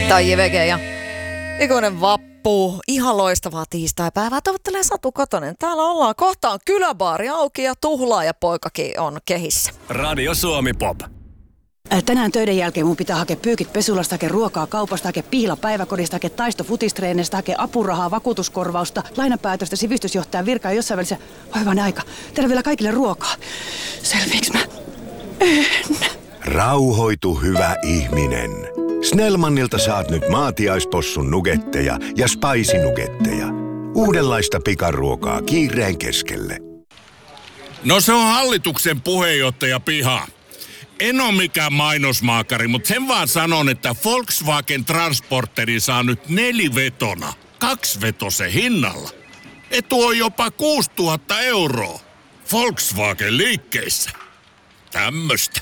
Tai JVG ja ikuinen vappu. Ihan loistavaa tiistaipäivää. Toivottelee Satu Kotonen. Täällä ollaan. Kohta on kyläbaari auki ja tuhlaajapoikakin on kehissä. Radio Suomi Pop. Tänään töiden jälkeen mun pitää hakea pyykit pesulasta, hakea ruokaa kaupasta, hakea pihla päiväkodista, hakea taisto futistreenistä, hakea apurahaa, vakuutuskorvausta, lainapäätöstä, sivistysjohtajan virkaa ja jossain välissä. Hyvänen aika. Tehdään vielä kaikille ruokaa. Selviiks mä? En. Rauhoitu, hyvä ihminen. Snellmanilta saat nyt maatiaispossun nugetteja ja spicy nugetteja. Uudenlaista pikaruokaa kiireen keskelle. No se on hallituksen puheenjohtaja Piha. En ole mikään mainosmaakari, mutta sen vaan sanon, että Volkswagen Transporteri saa nyt 4-vetona 2-vetosen hinnalla. Etu on jopa 6 000 €. Volkswagen liikkeissä. Tämmöstä.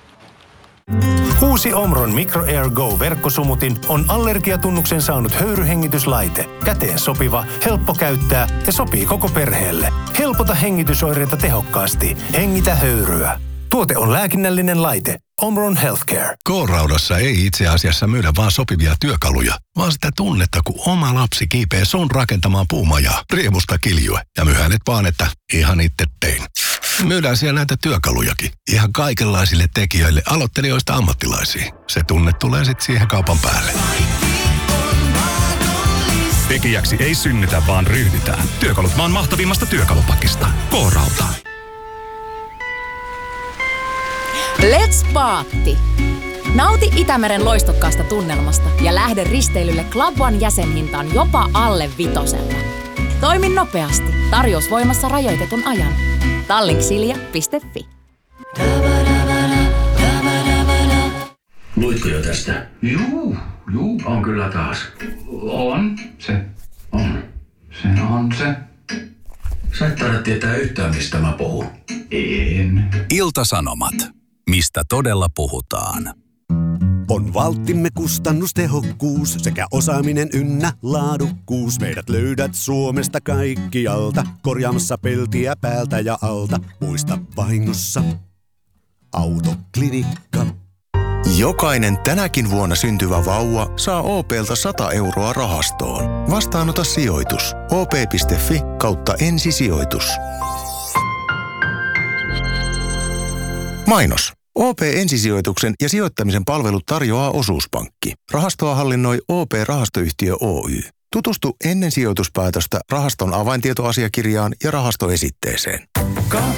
Uusi Omron Micro Air Go-verkkosumutin on allergiatunnuksen saanut höyryhengityslaite. Käteen sopiva, helppo käyttää ja sopii koko perheelle. Helpota hengitysoireita tehokkaasti. Hengitä höyryä. Tuote on lääkinnällinen laite. Omron Healthcare. K-Raudassa ei itse asiassa myydä vaan sopivia työkaluja, vaan sitä tunnetta, kun oma lapsi kiipee sun rakentamaan puumajaa, riemusta kiljue ja myhänet vaan, että ihan itse tein. Myydään siellä näitä työkalujakin. Ihan kaikenlaisille tekijöille, aloittelijoista ammattilaisiin. Se tunne tulee sitten siihen kaupan päälle. Tekijäksi ei synnytä, vaan ryhdytään. Työkalut maan mahtavimmasta työkalupakista. K-Rauta. Let's Paatti! Nauti Itämeren loistokkaasta tunnelmasta ja lähde risteilylle Club One -jäsenhintaan jopa alle 5. Toimi nopeasti. Tarjous voimassa rajoitetun ajan. Tallinksilja.fi. Luitko jo tästä? Juu, on kyllä taas. On. Se. Sä et taida tietää yhtään, mistä mä puhun. En. Ilta-Sanomat. Mistä todella puhutaan? On valttimme kustannustehokkuus sekä osaaminen ynnä laadukkuus. Meidät löydät Suomesta kaikkialta, korjaamassa peltiä päältä ja alta. Muista vahingossa Autoklinikka. Jokainen tänäkin vuonna syntyvä vauva saa OP:lta 100 € rahastoon. Vastaanota sijoitus. op.fi/ensisijoitus. Mainos. OP-ensisijoituksen ja sijoittamisen palvelut tarjoaa Osuuspankki. Rahastoa hallinnoi OP-rahastoyhtiö Oy. Tutustu ennen sijoituspäätöstä rahaston avaintietoasiakirjaan ja rahastoesitteeseen.